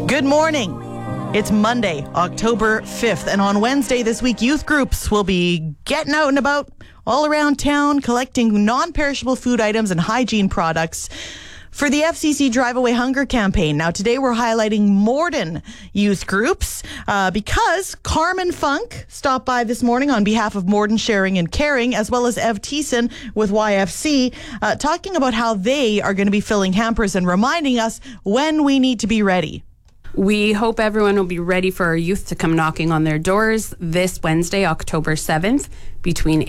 Good morning. It's Monday, October 5th, and on Wednesday this week, youth groups will be getting out and about all around town, collecting non-perishable food items and hygiene products for the FCC Drive Away Hunger campaign. Now, today we're highlighting Morden youth groups because Carmen Funk stopped by this morning on behalf of Morden Sharing and Caring, as well as Ev Thiessen with YFC, talking about how they are going to be filling hampers and reminding us when we need to be ready. We hope everyone will be ready for our youth to come knocking on their doors this Wednesday, October 7th, between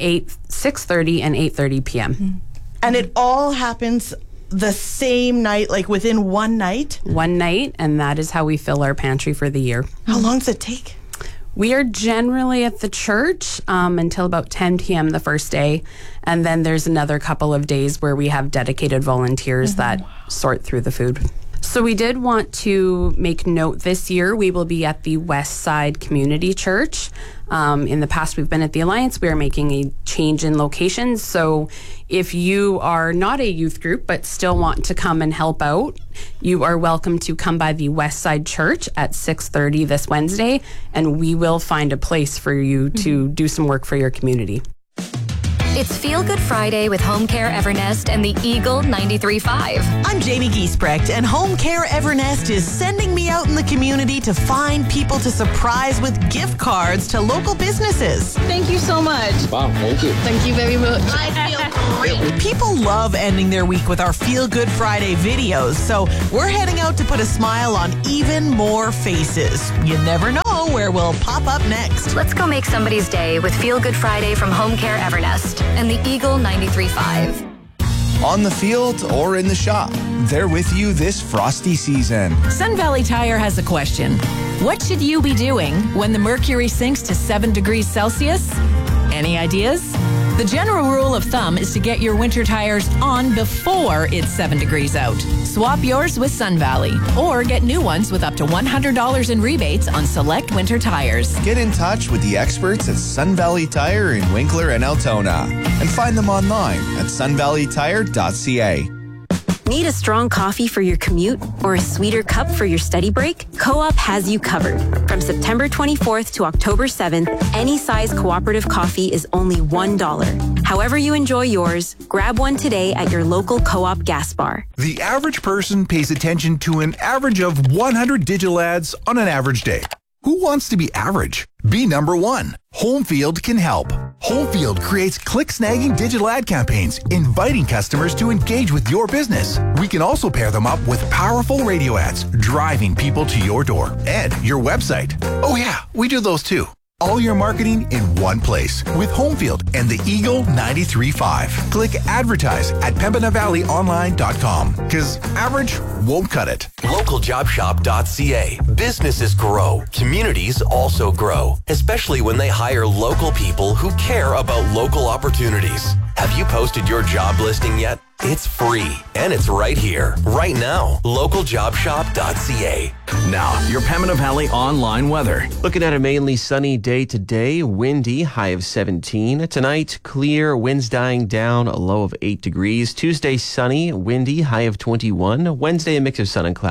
6:30 and 8:30 p.m. And it all happens the same night, like within one night? One night, and that is how we fill our pantry for the year. How long does it take? We are generally at the church until about 10 p.m. the first day, and then there's another couple of days where we have dedicated volunteers that sort through the food. So we did want to make note this year we will be at the West Side Community Church. In the past we've been at the Alliance. We are making a change in locations. So if you are not a youth group but still want to come and help out, you are welcome to come by the West Side Church at 6:30 this Wednesday, and we will find a place for you to do some work for your community. It's Feel Good Friday with Home Care Evernest and the Eagle 93.5. I'm Jamie Giesbrecht, and Home Care Evernest is sending me out in the community to find people to surprise with gift cards to local businesses. Thank you so much. Wow, thank you. Thank you very much. I feel great. People love ending their week with our Feel Good Friday videos, so we're heading out to put a smile on even more faces. You never know where we'll pop up next. Let's go make somebody's day with Feel Good Friday from Home Care Evernest and the Eagle 93.5. On the field or in the shop, they're with you this frosty season. Sun Valley Tire has a question. What should you be doing when the mercury sinks to 7 degrees Celsius? Any ideas? The general rule of thumb is to get your winter tires on before it's 7 degrees out. Swap yours with Sun Valley or get new ones with up to $100 in rebates on select winter tires. Get in touch with the experts at Sun Valley Tire in Winkler and Altona and find them online at sunvalleytire.ca. Need a strong coffee for your commute or a sweeter cup for your study break? Co-op has you covered. From September 24th to October 7th, any size cooperative coffee is only $1. However you enjoy yours, grab one today at your local co-op gas bar. The average person pays attention to an average of 100 digital ads on an average day. Who wants to be average? Be number one. Homefield can help. Homefield creates click-snagging digital ad campaigns, inviting customers to engage with your business. We can also pair them up with powerful radio ads, driving people to your door and your website. Oh yeah, we do those too. All your marketing in one place with Homefield and the Eagle 93.5. Click advertise at PembinaValleyOnline.com because average won't cut it. LocalJobShop.ca. Businesses grow. Communities also grow, especially when they hire local people who care about local opportunities. Have you posted your job listing yet? It's free, and it's right here, right now. LocalJobShop.ca. Now, your Pembina Valley online weather. Looking at a mainly sunny day today, windy, high of 17. Tonight, clear, winds dying down, a low of 8 degrees. Tuesday, sunny, windy, high of 21. Wednesday, a mix of sun and clouds.